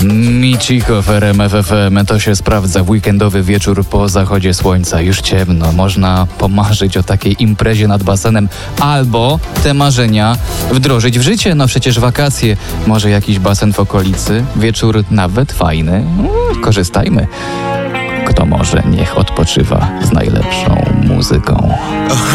Michiko w RMF FM. To się sprawdza w weekendowy wieczór po zachodzie słońca. Już ciemno. Można pomarzyć o takiej imprezie nad basenem albo te marzenia wdrożyć w życie. No przecież wakacje. Może jakiś basen w okolicy. Wieczór nawet fajny. Korzystajmy. Kto może, niech odpoczywa z najlepszą muzyką.